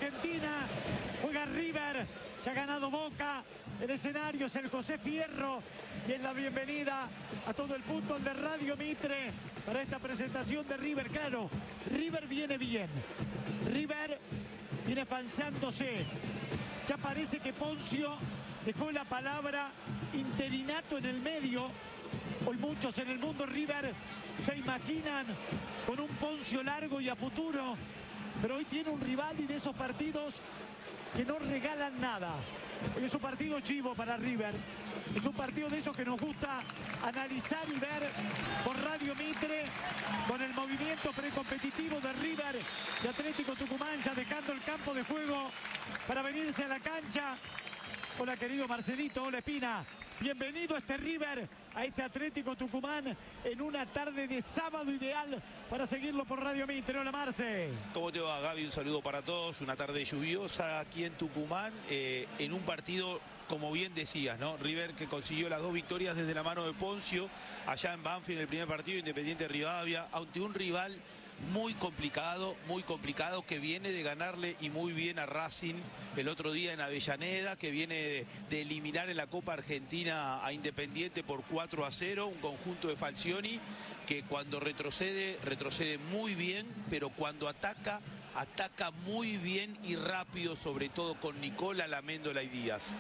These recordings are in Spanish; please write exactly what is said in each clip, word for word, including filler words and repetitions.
Argentina. Juega River, ya ha ganado Boca. El escenario es el José Fierro y es la bienvenida a todo el fútbol de Radio Mitre para esta presentación de River. Claro, River viene bien. River viene falsándose. Ya parece que Poncio dejó la palabra interinato en el medio. Hoy muchos en el mundo River se imaginan con un Poncio largo y a futuro. Pero hoy tiene un rival y de esos partidos que no regalan nada. Hoy es un partido chivo para River. Es un partido de esos que nos gusta analizar y ver por Radio Mitre, con el movimiento precompetitivo de River y Atlético Tucumán ya dejando el campo de juego para venirse a la cancha. Hola querido Marcelito, hola Espina. Bienvenido a este River, a este Atlético Tucumán en una tarde de sábado ideal para seguirlo por Radio Mitre. Hola Marce. ¿Cómo te va, Gaby? Un saludo para todos. Una tarde lluviosa aquí en Tucumán, eh, en un partido, como bien decías, ¿no? River que consiguió las dos victorias desde la mano de Poncio, allá en Banfield en el primer partido, Independiente Rivadavia, ante un rival muy complicado, muy complicado, que viene de ganarle y muy bien a Racing el otro día en Avellaneda, que viene de, de eliminar en la Copa Argentina a Independiente por cuatro a cero, un conjunto de Falcioni que cuando retrocede, retrocede muy bien, pero cuando ataca, ataca muy bien y rápido, sobre todo con Nicola, Laméndola y Díaz.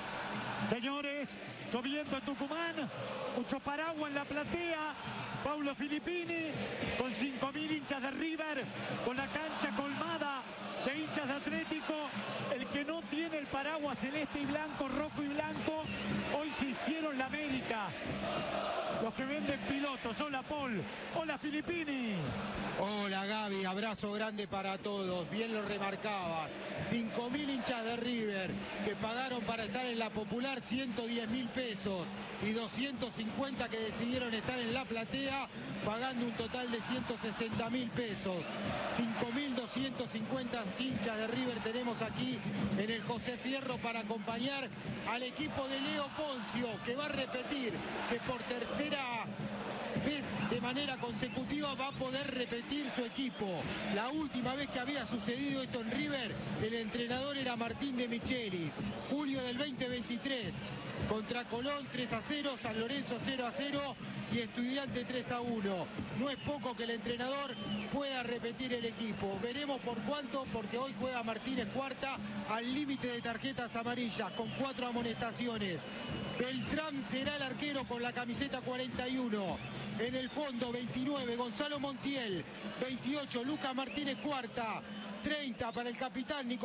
Señores, lloviendo en Tucumán, mucho paraguas en la platea. Paulo Filippini con cinco mil hinchas de River, con la cancha colmada de hinchas de Atlético. El que no tiene el paraguas celeste y blanco, rojo y blanco, hoy se hicieron la América. Los que venden pilotos. Hola Paul, hola Filippini. Hola Gaby, abrazo grande para todos, bien lo remarcabas. cinco mil hinchas de River que pagaron para estar en la Popular ciento diez mil pesos y doscientos cincuenta que decidieron estar en la platea pagando un total de ciento sesenta mil pesos. cinco mil doscientos cincuenta hinchas de River tenemos aquí en el José Fierro para acompañar al equipo de Leo Poncio, que va a repetir, que por tercera vez de manera consecutiva va a poder repetir su equipo. La última vez que había sucedido esto en River, el entrenador era Martín de Michelis, julio del veinte veintitrés. Contra Colón tres a cero, San Lorenzo cero a cero y Estudiante tres a uno. No es poco que el entrenador pueda repetir el equipo. Veremos por cuánto, porque hoy juega Martínez Cuarta al límite de tarjetas amarillas con cuatro amonestaciones. Beltrán será el arquero con la camiseta cuarenta y uno. En el fondo veintinueve, Gonzalo Montiel. veintiocho, Lucas Martínez Cuarta. treinta para el capitán Nicolás